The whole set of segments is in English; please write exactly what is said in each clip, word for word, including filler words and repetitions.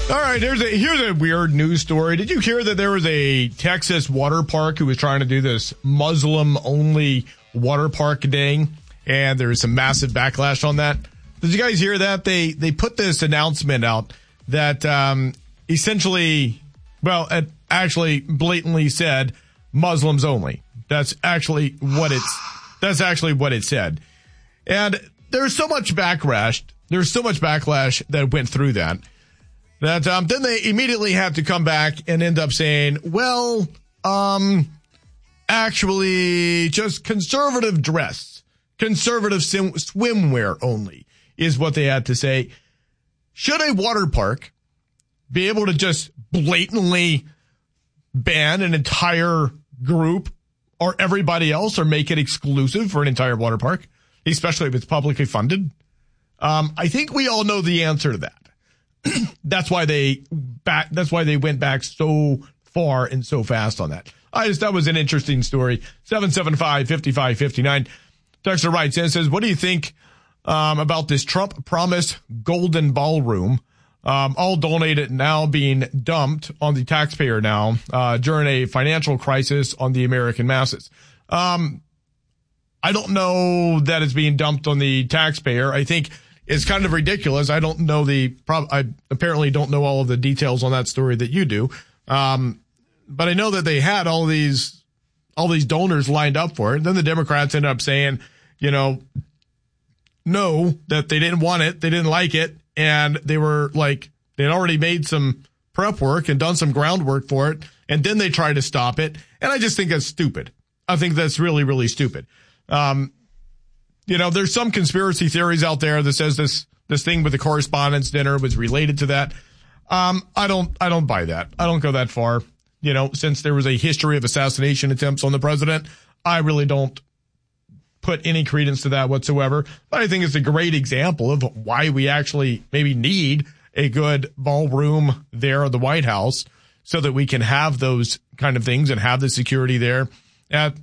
All right, here's a, here's a weird news story. Did you hear that there was a Texas water park who was trying to do this Muslim-only water park day, and there was some massive backlash on that? Did you guys hear that? They they put this announcement out that um, essentially, well, it actually blatantly said Muslims only. That's actually what it's. That's actually what it said. And there's so much backlash. There's so much backlash that went through that. That um, then they immediately had to come back and end up saying, well, um, actually, just conservative dress, conservative sim- swimwear only is what they had to say. Should a water park be able to just blatantly ban an entire group or everybody else, or make it exclusive for an entire water park, especially if it's publicly funded? Um, I think we all know the answer to that. That's why they back. That's why they went back so far and so fast on that. I just that was an interesting story. seven seven five, five five five nine. Texter writes in and says, "What do you think um, about this Trump promised golden ballroom? Um, all donated now being dumped on the taxpayer now uh, during a financial crisis on the American masses." Um, I don't know that it's being dumped on the taxpayer. I think it's kind of ridiculous. I don't know the, prob- I apparently don't know all of the details on that story that you do. Um, but I know that they had all these, all these donors lined up for it. Then the Democrats ended up saying, you know, no, that they didn't want it. They didn't like it. And they were like, they'd already made some prep work and done some groundwork for it. And then they tried to stop it. And I just think that's stupid. I think that's really, really stupid. Um, You know, there's some conspiracy theories out there that says this, this thing with the correspondence dinner was related to that. Um, I don't, I don't buy that. I don't go that far. You know, since there was a history of assassination attempts on the president, I really don't put any credence to that whatsoever. But I think it's a great example of why we actually maybe need a good ballroom there at the White House so that we can have those kind of things and have the security there at,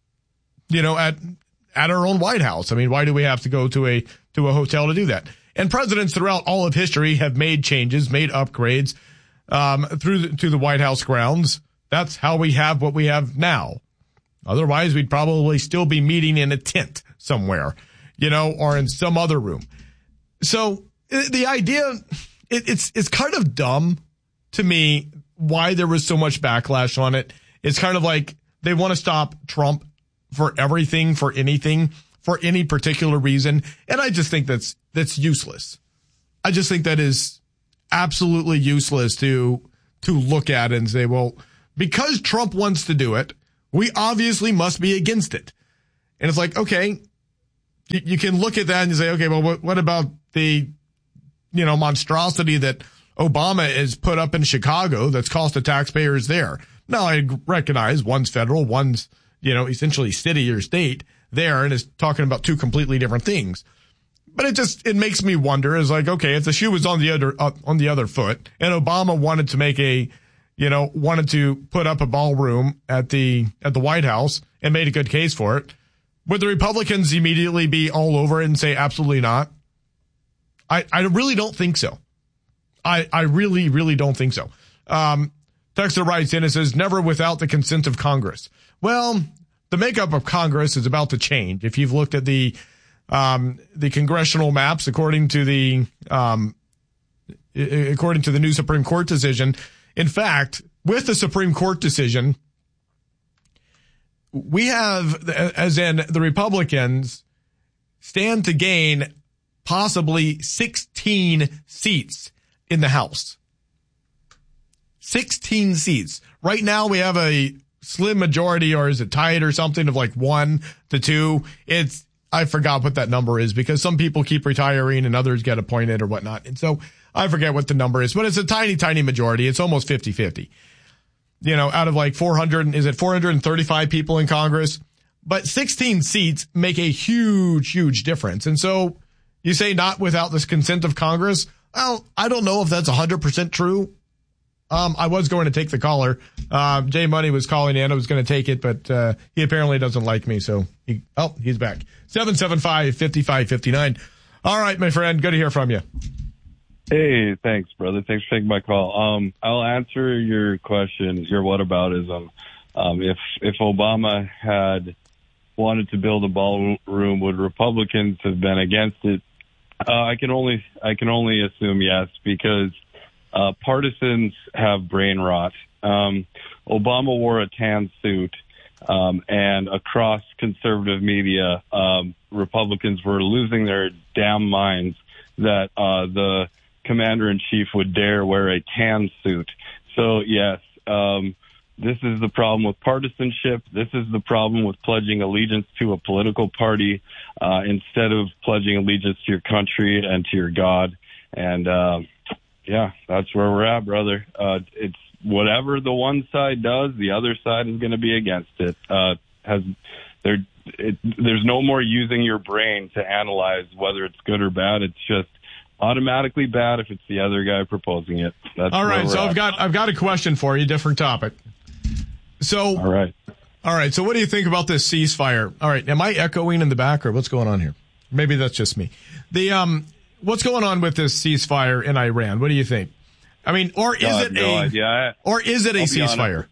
you know, at, at our own White House. I mean, why do we have to go to a, to a hotel to do that? And presidents throughout all of history have made changes, made upgrades, um, through the, to the White House grounds. That's how we have what we have now. Otherwise, we'd probably still be meeting in a tent somewhere, you know, or in some other room. So the idea, it, it's, it's kind of dumb to me why there was so much backlash on it. It's kind of like they want to stop Trump for everything, for anything, for any particular reason. And I just think that's, that's useless. I just think that is absolutely useless to, to look at and say, well, because Trump wants to do it, we obviously must be against it. And it's like, okay, you, you can look at that and say, okay, well, what, what about the, you know, monstrosity that Obama has put up in Chicago that's cost the taxpayers there? Now, I recognize one's federal, one's, you know, essentially city or state there, and is talking about two completely different things. But it just, it makes me wonder, is like, okay, if the shoe was on the other, uh, on the other foot, and Obama wanted to make a, you know, wanted to put up a ballroom at the, at the White House and made a good case for it, would the Republicans immediately be all over it and say absolutely not? I, I really don't think so. I, I really, really don't think so. Um, Texter writes in and says, never without the consent of Congress. Well, the makeup of Congress is about to change. If you've looked at the, um, the congressional maps, according to the, um, according to the new Supreme Court decision, in fact, with the Supreme Court decision, we have, as in the Republicans, stand to gain possibly sixteen seats in the House. sixteen seats. Right now we have a slim majority, or is it tied or something, of like one to two. It's, I forgot what that number is because some people keep retiring and others get appointed or whatnot. And so I forget what the number is, but it's a tiny, tiny majority. It's almost fifty-fifty. You know, out of like four hundred, is it four hundred thirty-five people in Congress? But sixteen seats make a huge, huge difference. And so you say not without this consent of Congress. Well, I don't know if that's one hundred percent true. Um, I was going to take the caller. Uh, Jay Money was calling in. I was going to take it, but, uh, he apparently doesn't like me. So he, oh, he's back. seven seven five, five five five nine. All right, my friend. Good to hear from you. Hey, thanks, brother. Thanks for taking my call. Um, I'll answer your question, your whataboutism. Um, if if Obama had wanted to build a ballroom, would Republicans have been against it? Uh, I can only I can only assume yes, because uh, partisans have brain rot. Um, Obama wore a tan suit, um, and across conservative media, um, Republicans were losing their damn minds that uh, the commander-in-chief would dare wear a tan suit. So, yes, um, this is the problem with partisanship. This is the problem with pledging allegiance to a political party uh, instead of pledging allegiance to your country and to your God. And, uh, yeah, that's where we're at, brother. Uh, it's whatever the one side does, the other side is going to be against it. Uh, has there? It, there's no more using your brain to analyze whether it's good or bad. It's just automatically bad if it's the other guy proposing it. That's all right. So at. I've got I've got a question for you, different topic. So all right, all right. So what do you think about this ceasefire? All right. Am I echoing in the back, or what's going on here? Maybe that's just me. The um, what's going on with this ceasefire in Iran? What do you think? I mean, or is God, it no a idea. I, or is it a I'll ceasefire?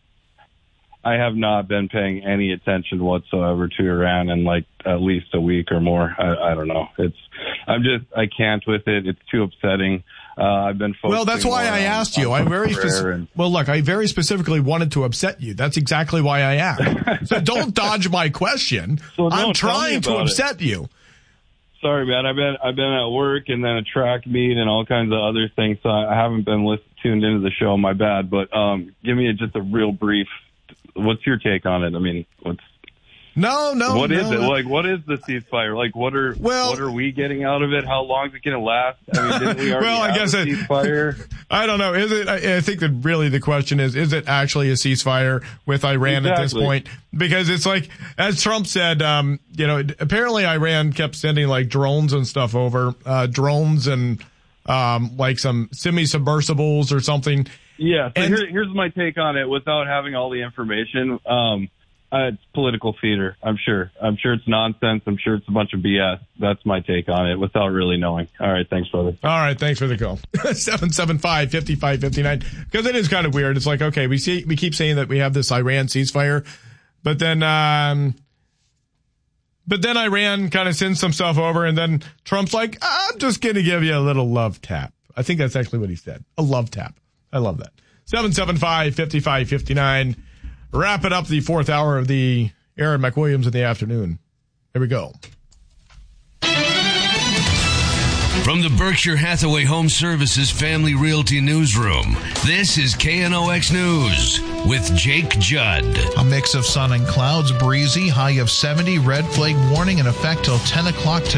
I have not been paying any attention whatsoever to Iran in like at least a week or more. I, I don't know. It's, I'm just, I can't with it. It's too upsetting. Uh, I've been focusing Well, that's why I asked on, you. I very speci- and- well, look, I very specifically wanted to upset you. That's exactly why I asked. So don't dodge my question. So no, I'm trying to upset it. you. Sorry, man. I've been I've been at work and then a track meet and all kinds of other things, so I haven't been list- tuned into the show. My bad. But um, give me a, just a real brief. What's your take on it? I mean, what's no, no. What is no, it no. like? What is the ceasefire? Like, what are well, what are we getting out of it? How long is it going to last? I mean, didn't we already well, I have guess a it, ceasefire? I don't know. Is it? I, I think that really the question is: is it actually a ceasefire with Iran exactly. at this point? Because it's like, as Trump said, um, you know, apparently Iran kept sending like drones and stuff over, uh, drones and um, like some semi-submersibles or something. Yeah, so and, here, here's my take on it without having all the information. Um, uh, it's political theater, I'm sure. I'm sure it's nonsense. I'm sure it's a bunch of B S. That's my take on it without really knowing. All right, thanks, brother. All right, thanks for the call. seven seven five, five five five nine. Because it is kind of weird. It's like, okay, we see, we keep saying that we have this Iran ceasefire, but then, um, but then Iran kind of sends some stuff over, and then Trump's like, I'm just going to give you a little love tap. I think that's actually what he said. A love tap. I love that. seven seven five, five five five nine. Wrapping up the fourth hour of the Aaron McWilliams in the afternoon. Here we go. From the Berkshire Hathaway Home Services Family Realty Newsroom, this is K N O X News with Jake Judd. A mix of sun and clouds, breezy, high of seventy, red flag warning in effect till ten o'clock today.